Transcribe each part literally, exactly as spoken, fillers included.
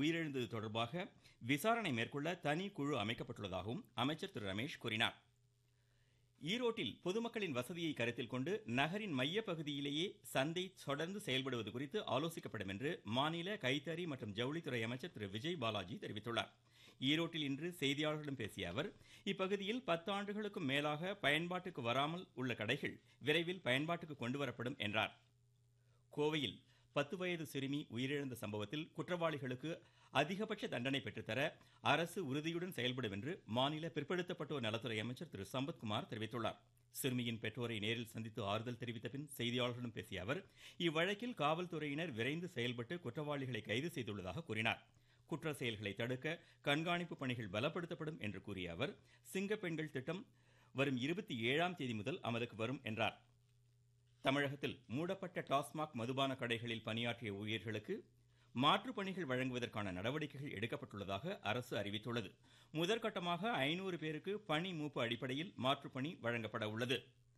உயிரிழந்தது தொடர்பாக விசாரணை மேற்கொள்ள தனி குழு அமைக்கப்பட்டுள்ளதாகவும் அமைச்சர் திரு ரமேஷ் கூறினார். ஈரோட்டில் பொதுமக்களின் வசதியை கருத்தில் கொண்டு நகரின் மையப்பகுதியிலேயே சந்தை தொடர்ந்து செயல்படுவது குறித்து ஆலோசிக்கப்படும் என்று மாநில கைத்தறி மற்றும் ஜவுளித்துறை அமைச்சர் திரு விஜய் பாலாஜி தெரிவித்துள்ளார். ஈரோட்டில் இன்று செய்தியாளர்களிடம் பேசிய அவர், இப்பகுதியில் பத்தாண்டுகளுக்கும் மேலாக பயன்பாட்டுக்கு வராமல் உள்ள கடைகள் விரைவில் பயன்பாட்டுக்கு கொண்டுவரப்படும் என்றார். கோவையில் பத்து வயது சிறுமி உயிரிழந்த சம்பவத்தில் குற்றவாளிகளுக்கு அதிகபட்ச தண்டனை பெற்றுத்தர அரசு உறுதியுடன் செயல்படும் என்று மாநில பிற்படுத்தப்பட்டோர் நலத்துறை அமைச்சர் திரு சம்பத்குமார் தெரிவித்துள்ளார். சிறுமியின் பெற்றோரை நேரில் சந்தித்து ஆறுதல் தெரிவித்த பின் செய்தியாளர்களிடம் பேசிய அவர், இவ்வழக்கில் காவல்துறையினர் விரைந்து செயல்பட்டு குற்றவாளிகளை கைது செய்துள்ளதாக கூறினார். குற்ற செயல்களை தடுக்க கண்காணிப்பு பணிகள் பலப்படுத்தப்படும் என்று கூறிய அவர், சிங்க பெண்கள் திட்டம் வரும் இருபத்தி ஏழாம் தேதி முதல் அமலுக்கு வரும் என்றார். தமிழகத்தில் மூடப்பட்ட டாஸ்மாக் மதுபான கடைகளில் பணியாற்றிய ஊழியர்களுக்கு மாற்றுப் பணிகள் வழங்குவதற்கான நடவடிக்கைகள் எடுக்கப்பட்டுள்ளதாக அரசு அறிவித்துள்ளது. முதற்கட்டமாக ஐநூறு பேருக்கு பணி மூப்பு அடிப்படையில் மாற்றுப் பணி வழங்கப்பட உள்ளது.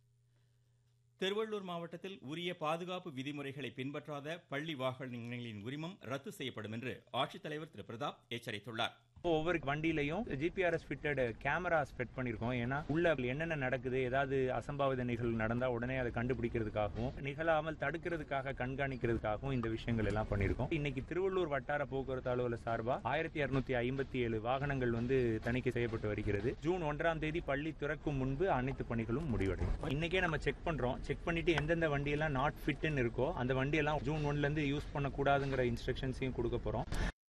திருவள்ளூர் மாவட்டத்தில் உரிய பாதுகாப்பு விதிமுறைகளை பின்பற்றாத பள்ளி வாகனங்களின் உரிமம் ரத்து செய்யப்படும் என்று ஆட்சித்தலைவர் திரு பிரதாப் எச்சரித்துள்ளார். ஒவ்வொரு வண்டியிலையும் ஜிபிஆர்எஸ் ஃபிட்டட் கேமரா ஃபிட் பண்ணிருக்கோம். ஏன்னா உள்ள என்னென்ன நடக்குது, ஏதாவது அசம்பாவித நிகழ்வு நடந்தா உடனே அதை கண்டுபிடிக்கிறதுக்காகவும் நிகழாமல் தடுக்கிறதுக்காக கண்காணிக்கிறதுக்காகவும் இந்த விஷயங்கள் எல்லாம் பண்ணிருக்கோம். இன்னைக்கு திருவள்ளூர் வட்டார போக்குவரத்து அலுவலர் சார்பா ஆயிரத்தி இருநூத்தி ஐம்பத்தி ஏழு வாகனங்கள் வந்து தணிக்கை செய்யப்பட்டு வருகிறது. ஜூன் ஒன்றாம் தேதி பள்ளி திறக்கும் முன்பு அனைத்து பணிகளும் முடிவடையும். இன்னைக்கே நம்ம செக் பண்றோம். செக் பண்ணிட்டு எந்தெந்த வண்டியெல்லாம் நாட் ஃபிட்னு இருக்கோ அந்த வண்டியெல்லாம் ஜூன் ஒன்ல இருந்து யூஸ் பண்ணக்கூடாதுங்கிற இன்ஸ்ட்ரக்ஷன்ஸையும் கொடுக்க போறோம்.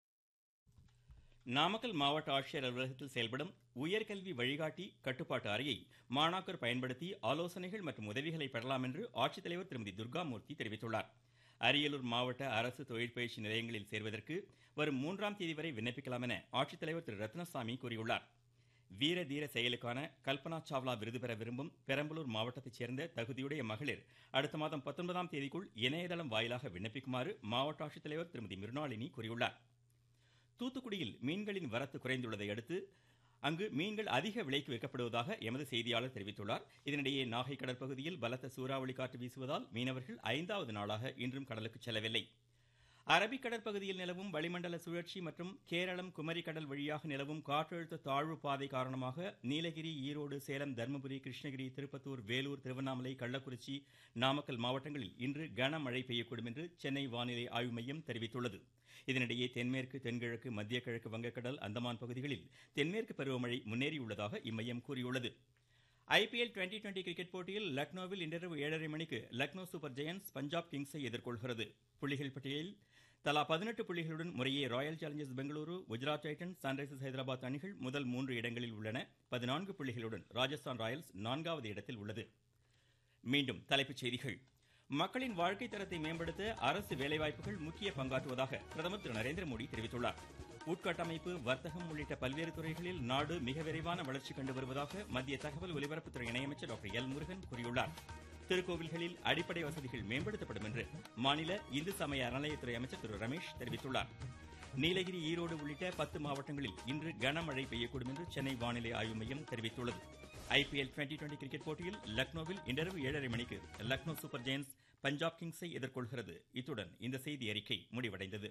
நாமக்கல் மாவட்ட ஆட்சியர் அலுவலகத்தில் செயல்படும் உயர்கல்வி வழிகாட்டி கட்டுப்பாட்டு அறையை மாணாக்கர் பயன்படுத்தி ஆலோசனைகள் மற்றும் உதவிகளை பெறலாம் என்று ஆட்சித்தலைவர் திருமதி துர்காமூர்த்தி தெரிவித்துள்ளார். அரியலூர் மாவட்ட அரசு தொழிற்பயிற்சி நிலையங்களில் சேர்வதற்கு வரும் மூன்றாம் தேதி வரை விண்ணப்பிக்கலாம் என ஆட்சித்தலைவர் திரு ரத்னசாமி கூறியுள்ளார். வீர தீர செயலுக்கான கல்பனா சாவ்லா விருது பெற விரும்பும் பெரம்பலூர் மாவட்டத்தைச் சேர்ந்த தகுதியுடைய மகளிர் அடுத்த மாதம் பத்தொன்பதாம் தேதிக்குள் இணையதளம் வாயிலாக விண்ணப்பிக்குமாறு மாவட்ட ஆட்சித்தலைவர் திருமதி மிருணாளினி கூறியுள்ளார். தூத்துக்குடியில் மீன்களின் வரத்து குறைந்துள்ளதை அடுத்து அங்கு மீன்கள் அதிக விலைக்கு விற்கப்படுவதாக எமது செய்தியாளர் தெரிவித்துள்ளார். இதனிடையே நாகை கடற்பகுதியில் பலத்த சூறாவளி காற்று வீசுவதால் மீனவர்கள் ஐந்தாவது நாளாக இன்றும் கடலுக்கு செல்லவில்லை. அரபிக் கடற்பகுதியில் நிலவும் வளிமண்டல சுழற்சி மற்றும் கேரளம் குமரி கடல் வழியாக நிலவும் காற்றழுத்த தாழ்வு பாதை காரணமாக நீலகிரி, ஈரோடு, சேலம், தர்மபுரி, கிருஷ்ணகிரி, திருப்பத்தூர், வேலூர், திருவண்ணாமலை, கள்ளக்குறிச்சி, நாமக்கல் மாவட்டங்களில் இன்று கனமழை பெய்யக்கூடும் என்று சென்னை வானிலை ஆய்வு மையம் தெரிவித்துள்ளது. இதனிடையே தென்மேற்கு, தென்கிழக்கு, மத்திய கிழக்கு வங்கக்கடல், அந்தமான் பகுதிகளில் தென்மேற்கு பருவமழை முன்னேறியுள்ளதாக இம்மையம் கூறியுள்ளது. ஐபிஎல் டுவெண்டி டுவெண்டி கிரிக்கெட் போட்டியில் லக்னோவில் இன்றிரவு ஏழரை மணிக்கு லக்னோ சூப்பர் ஜெயன்ஸ் பஞ்சாப் கிங்ஸை எதிர்கொள்கிறது. புள்ளிகள் பட்டியலில் தலா பதினெட்டு புள்ளிகளுடன் முறையே Royal Challengers Bengaluru, Gujarat Titans, Sunrisers Hyderabad அணிகள் முதல் மூன்று இடங்களில் உள்ளன. பதினான்கு புள்ளிகளுடன் ராஜஸ்தான் ராயல்ஸ் நான்காவது இடத்தில் உள்ளது. மீண்டும் தலைப்புச் செய்திகள். மக்களின் வாழ்க்கை தரத்தை மேம்படுத்த அரசு வேலைவாய்ப்புகள் முக்கிய பங்காற்றுவதாக பிரதமர் திரு நரேந்திர மோடி தெரிவித்துள்ளார். உட்கட்டமைப்பு, வர்த்தகம் உள்ளிட்ட பல்வேறு துறைகளில் நாடு மிக விரைவான வளர்ச்சி கண்டு வருவதாக மத்திய தகவல் ஒலிபரப்புத்துறை இணையமைச்சர் டாக்டர் எல் முருகன் கூறியுள்ளார். திருக்கோவில்களில் அடிப்படை வசதிகள் மேம்படுத்தப்படும் என்று மாநில இந்து சமய அறநிலையத்துறை அமைச்சர் திரு ரமேஷ் தெரிவித்துள்ளார். நீலகிரி, ஈரோடு உள்ளிட்ட பத்து மாவட்டங்களில் இன்று கனமழை பெய்யக்கூடும் என்று சென்னை வானிலை ஆய்வு மையம் தெரிவித்துள்ளது. ஐபிஎல் டுவெண்டி டுவெண்டி கிரிக்கெட் போட்டியில் லக்னோவில் இன்றிரவு ஏழரை மணிக்கு லக்னோ சூப்பர் ஜெயன்ஸ் பஞ்சாப் கிங்ஸை எதிர்கொள்கிறது. இத்துடன் இந்த செய்தி அறிக்கை முடிவடைந்தது.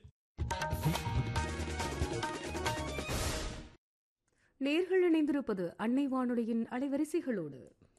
நேர்கள் இணைந்திருப்பது அன்னை வானொலியின் அலைவரிசைகளோடு.